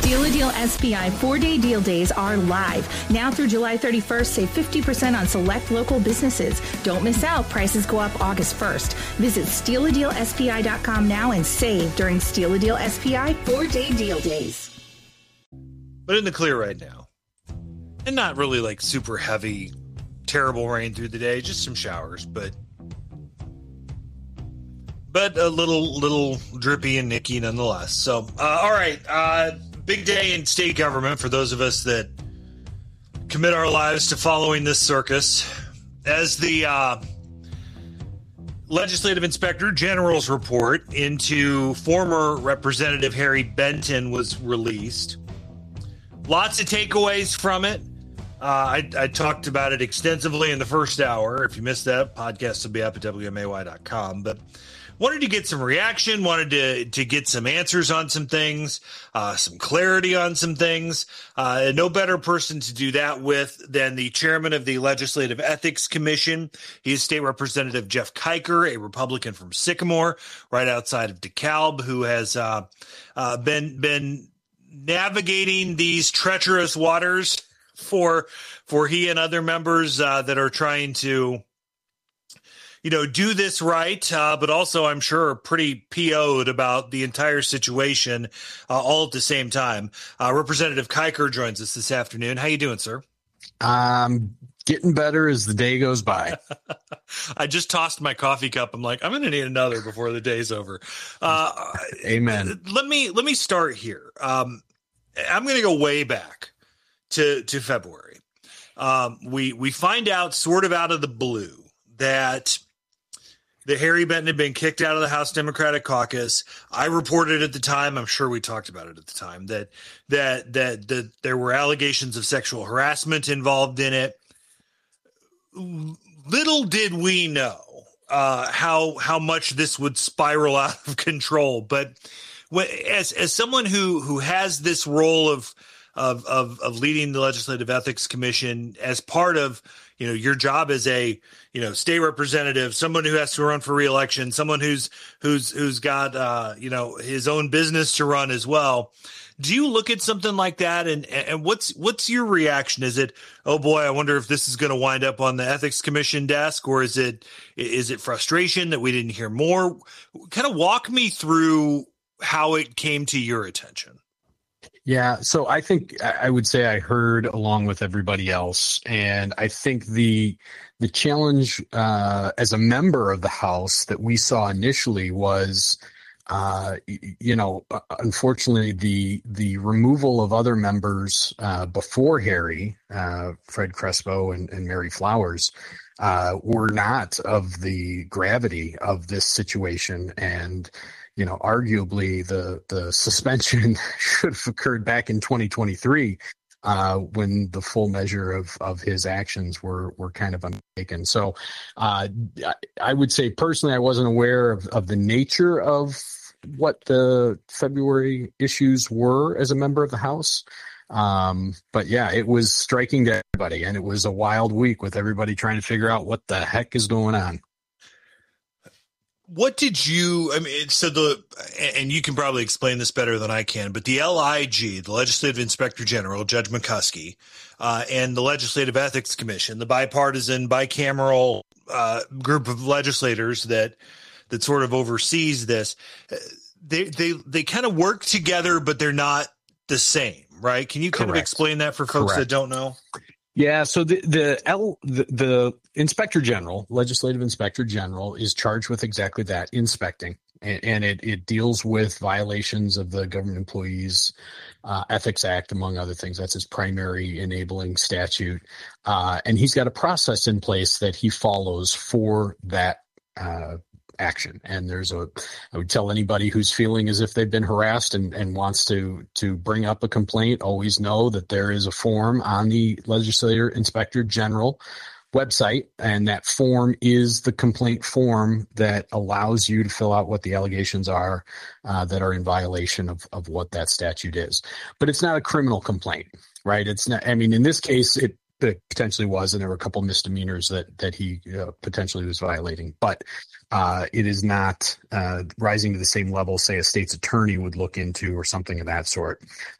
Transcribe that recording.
Steal a Deal SPI 4-day deal days are live. Now through July 31st, save 50% on select local businesses. Don't miss out. Prices go up August 1st. Visit StealADealSPI.com now and save during Steal a Deal SPI 4-day deal days. But in the clear right now. And not really like super heavy, terrible rain through the day. Just some showers, but a little drippy and nicky nonetheless. So, all right. Big day in state government for those of us that commit our lives to following this circus. As the Legislative Inspector General's report into former Representative Harry Benton was released. Lots of takeaways from it. I talked about it extensively in the first hour. If you missed that, podcast will be up at WMAY.com. But wanted to get some reaction, wanted to get some answers on some things, some clarity on some things. No better person to do that with than the chairman of the Legislative Ethics Commission. He is State Representative Jeff Kiker, a Republican from Sycamore, right outside of DeKalb, who has been navigating these treacherous waters for he and other members that are trying to do this right, but also I'm sure pretty PO'd about the entire situation all at the same time. Representative Kiker joins us this afternoon. How you doing, sir? Getting better as the day goes by. I just tossed my coffee cup. I'm like, I'm going to need another before the day's over. Amen. Let me start here. I'm going to go way back to February. We find out sort of out of the blue that Harry Benton had been kicked out of the House Democratic Caucus. I reported at the time, I'm sure we talked about it at the time, that there were allegations of sexual harassment involved in it. Little did we know how much this would spiral out of control. But as someone who has this role of leading the Legislative Ethics Commission as part of your job as a state representative, someone who has to run for re-election, someone who's got his own business to run as well. Do you look at something like that and what's your reaction? Is it, oh boy, I wonder if this is going to wind up on the Ethics Commission desk, or is it frustration that we didn't hear more? Kind of walk me through how it came to your attention. Yeah, so I think I would say I heard along with everybody else, and I think the challenge as a member of the House that we saw initially was, unfortunately, the removal of other members before Harry, Fred Crespo and Mary Flowers, were not of the gravity of this situation, and arguably the suspension should have occurred back in 2023 when the full measure of his actions were kind of undertaken. So I would say personally, I wasn't aware of the nature of what the February issues were as a member of the House. But yeah, it was striking to everybody, and it was a wild week with everybody trying to figure out what the heck is going on. What did you, and you can probably explain this better than I can, but the LIG, the Legislative Inspector General, Judge McCuskey, and the Legislative Ethics Commission, the bipartisan, bicameral group of legislators that sort of oversees this, they kind of work together, but they're not the same, right? Can you kind of explain that for folks that don't know? Yeah, so the Inspector General, Legislative Inspector General, is charged with exactly that, inspecting, and it deals with violations of the Government Employees Ethics Act, among other things. That's his primary enabling statute, and he's got a process in place that he follows for that action. And I would tell anybody who's feeling as if they've been harassed and wants to bring up a complaint, always know that there is a form on the Legislative Inspector General website, and that form is the complaint form that allows you to fill out what the allegations are that are in violation of what that statute is. But it's not a criminal complaint, right? It's not. I mean, in this case, it potentially was, and there were a couple misdemeanors that he potentially was violating, but it is not rising to the same level, say, a state's attorney would look into or something of that sort.